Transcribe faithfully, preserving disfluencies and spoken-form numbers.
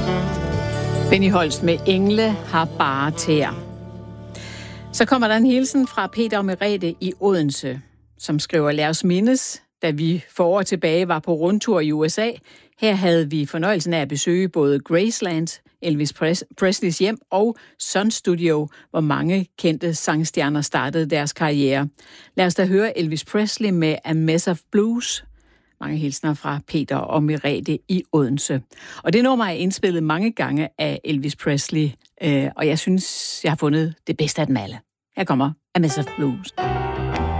Benny Holst med Engle har bare tæer. Så kommer der en hilsen fra Peter og Merete i Odense, som skriver: lad os mindes, da vi for år tilbage var på rundtur i U S A. Her havde vi fornøjelsen af at besøge både Graceland, Elvis Presleys hjem, og Sun Studio, hvor mange kendte sangstjerner startede deres karriere. Lad os da høre Elvis Presley med A Mess of Blues. Mange hilsner fra Peter og Merete i Odense. Og det nummer er indspillet mange gange af Elvis Presley, øh, og jeg synes, jeg har fundet det bedste af dem alle. Her kommer A Mess of Blues.